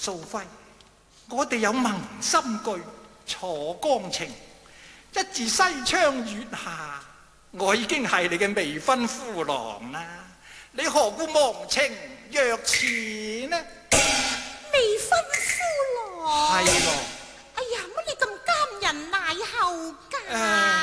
素輝，我哋有盟心句，楚江情，一自西窗月下，我已經係你嘅未婚夫郎啦，你何故忘情若此呢？